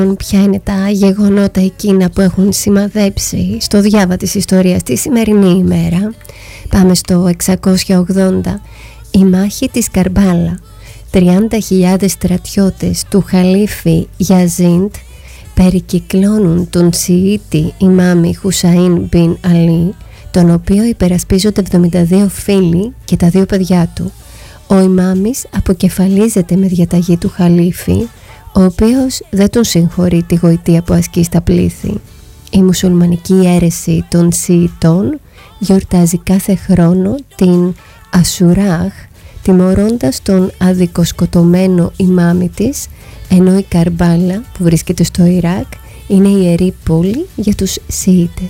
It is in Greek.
Ποια είναι τα γεγονότα εκείνα που έχουν σημαδέψει στο διάβα της ιστορίας τη σημερινή ημέρα. Πάμε στο 680. Η μάχη της Καρμπάλα. 30.000 στρατιώτες του Χαλίφη Γιαζίντ περικυκλώνουν τον Σιήτη Ιμάμι Χουσαΐν μπιν Αλή, τον οποίο υπερασπίζονται 72 φίλοι και τα 2 παιδιά του. Ο Ιμάμις αποκεφαλίζεται με διαταγή του Χαλίφη, ο οποίος δεν τον συγχωρεί τη γοητεία που ασκεί στα πλήθη. Η μουσουλμανική αίρεση των Σιητών γιορτάζει κάθε χρόνο την Ασουράχ, τιμωρώντας τον αδικοσκοτωμένο Ιμάμι της, ενώ η Καρμπάλα που βρίσκεται στο Ιράκ είναι ιερή πόλη για τους Σιήτες.